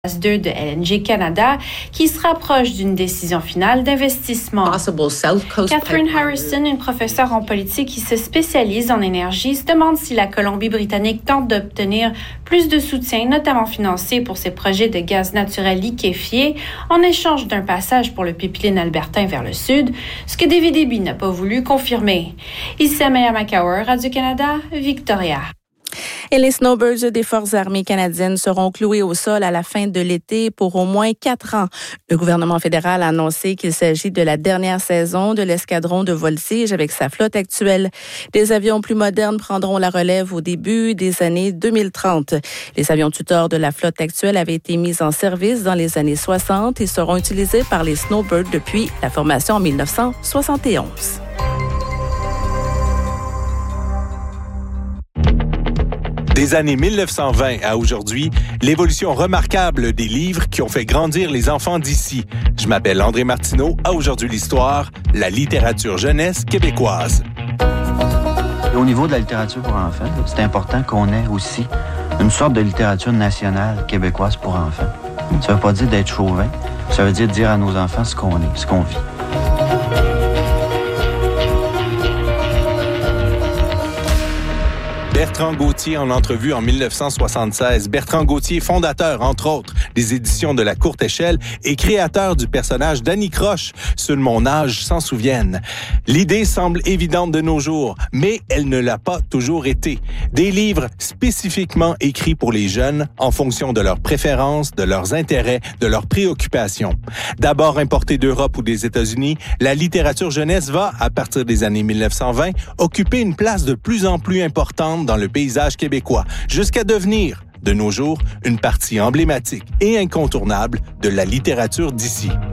phase 2 de LNG Canada qui se rapproche d'une décision finale d'investissement. Catherine Harrison, une professeure en politique qui se spécialise en énergie, se demande si la Colombie-Britannique tente d'obtenir plus de soutien, notamment financier, pour ses projets de gaz naturel liquéfié en échange d'un passage pour le pipeline albertain vers le sud, ce que David Eby n'a pas voulu confirmer. Ici Amaya Macawer, Radio-Canada, Victoria. Et les snowbirds des Forces armées canadiennes seront cloués au sol à la fin de l'été pour au moins 4 ans. Le gouvernement fédéral a annoncé qu'il s'agit de la dernière saison de l'escadron de voltige avec sa flotte actuelle. Des avions plus modernes prendront la relève au début des années 2030. Les avions tutors de la flotte actuelle avaient été mis en service dans les années 60 et seront utilisés par les snowbirds depuis la formation en 1971. Des années 1920 à aujourd'hui, l'évolution remarquable des livres qui ont fait grandir les enfants d'ici. Je m'appelle André Martineau, à Aujourd'hui l'Histoire, la littérature jeunesse québécoise. Au niveau de la littérature pour enfants, c'est important qu'on ait aussi une sorte de littérature nationale québécoise pour enfants. Ça ne veut pas dire d'être chauvin, ça veut dire à nos enfants ce qu'on est, ce qu'on vit. Bertrand Gauthier en entrevue en 1976. Bertrand Gauthier, fondateur, entre autres, des éditions de La Courte Échelle et créateur du personnage d'Annie Croche. Ceux de mon âge s'en souviennent. L'idée semble évidente de nos jours, mais elle ne l'a pas toujours été. Des livres spécifiquement écrits pour les jeunes en fonction de leurs préférences, de leurs intérêts, de leurs préoccupations. D'abord importée d'Europe ou des États-Unis, la littérature jeunesse va, à partir des années 1920, occuper une place de plus en plus importante dans le paysage québécois, jusqu'à devenir, de nos jours, une partie emblématique et incontournable de la littérature d'ici.